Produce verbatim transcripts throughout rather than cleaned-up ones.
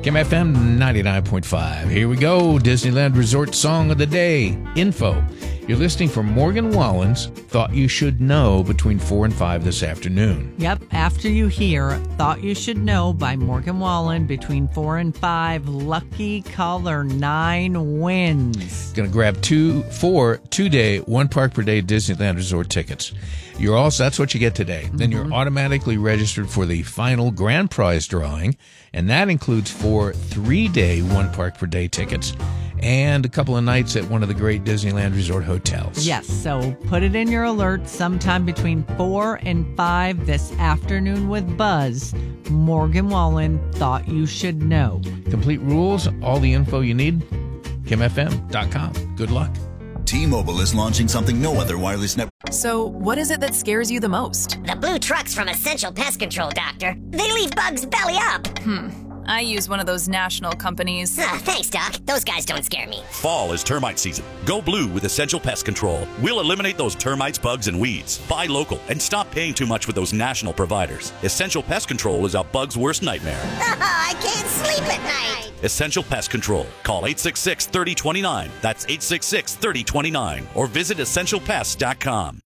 Kim F M ninety-nine point five. Here we go. Disneyland Resort Song of the Day. Info. You're listening for Morgan Wallen's Thought You Should Know between four and five this afternoon. Yep, after you hear Thought You Should Know by Morgan Wallen between four and five, lucky caller nine wins. Going to grab two, four, two-day, one park per day Disneyland Resort tickets. You're also, that's what you get today. Mm-hmm. Then you're automatically registered for the final grand prize drawing, and that includes four three-day, one park per day tickets and a couple of nights at one of the great Disneyland Resort hotels. Yes, so put it in your alert sometime between four and five this afternoon with Buzz. Morgan Wallen Thought You Should Know. Complete rules, all the info you need, kim f m dot com. Good luck. T-Mobile is launching something no other wireless network. So, what is it that scares you the most? The blue trucks from Essential Pest Control, Doctor. They leave bugs belly up. Hmm. I use one of those national companies. Ah, thanks, Doc. Those guys don't scare me. Fall is termite season. Go blue with Essential Pest Control. We'll eliminate those termites, bugs, and weeds. Buy local and stop paying too much with those national providers. Essential Pest Control is a bug's worst nightmare. Oh, I can't sleep at night. Essential Pest Control. Call eight six six, three oh two nine. That's eight six six, three oh two nine. Or visit essential pest dot com.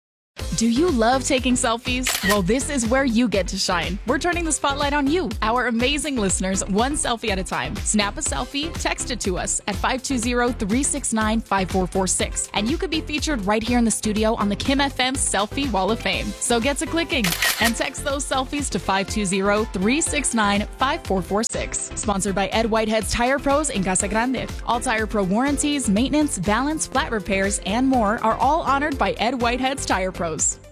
Do you love taking selfies? Well, this is where you get to shine. We're turning the spotlight on you, our amazing listeners, one selfie at a time. Snap a selfie, text it to us at five two zero, three six nine, five four four six, and you could be featured right here in the studio on the Kim F M Selfie Wall of Fame. So get to clicking and text those selfies to five two zero, three six nine, five four four six. Sponsored by Ed Whitehead's Tire Pros in Casa Grande. All Tire Pro warranties, maintenance, balance, flat repairs, and more are all honored by Ed Whitehead's Tire Pros.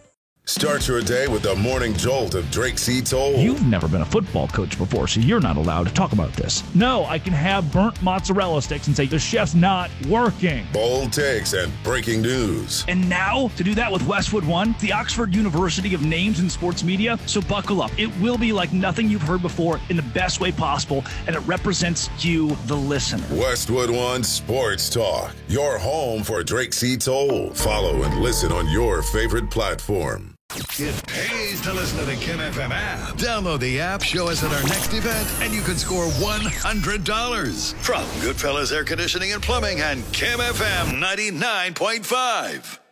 Start your day with the morning jolt of Drake C. Toll. You've never been a football coach before, so you're not allowed to talk about this. No, I can have burnt mozzarella sticks and say the chef's not working. Bold takes and breaking news. And now, to do that with Westwood One, the Oxford University of Names in Sports Media. So buckle up. It will be like nothing you've heard before in the best way possible, and it represents you, the listener. Westwood One Sports Talk. Your home for Drake C. Toll. Follow and listen on your favorite platform. It pays to listen to the Kim F M app. Download the app, show us at our next event, and you can score one hundred dollars. From Goodfellas Air Conditioning and Plumbing and Kim F M ninety-nine point five.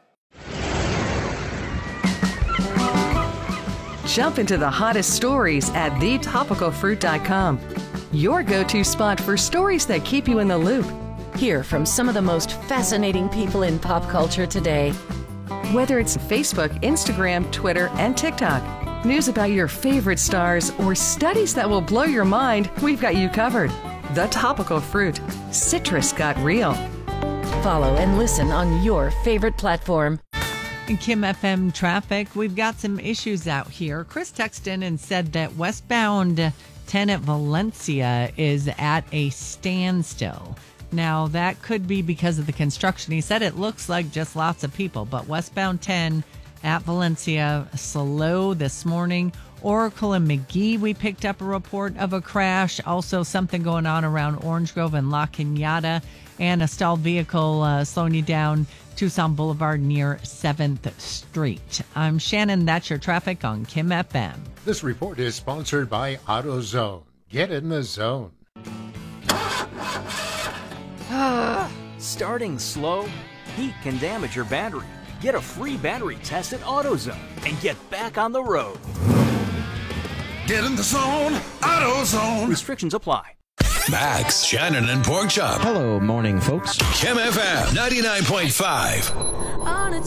Jump into the hottest stories at the topical fruit dot com. Your go-to spot for stories that keep you in the loop. Hear from some of the most fascinating people in pop culture today. Whether it's Facebook, Instagram, Twitter, and TikTok, news about your favorite stars, or studies that will blow your mind, we've got you covered. The Topical Fruit. Citrus got real. Follow and listen on your favorite platform. In Kim F M traffic, we've got some issues out here. Chris texted in and said that westbound ten at Valencia is at a standstill. Now, that could be because of the construction. He said it looks like just lots of people, but westbound ten at Valencia, slow this morning. Oracle and McGee, we picked up a report of a crash. Also, something going on around Orange Grove and La Cañada, and a stalled vehicle uh, slowing you down Tucson Boulevard near seventh Street. I'm Shannon. That's your traffic on Kim F M. This report is sponsored by AutoZone. Get in the zone. Starting slow? Heat can damage your battery. Get a free battery test at AutoZone and get back on the road. Get in the zone, AutoZone. Restrictions apply. Max, Shannon, and Porkchop. Hello, morning, folks. Kim F M ninety-nine point five. On a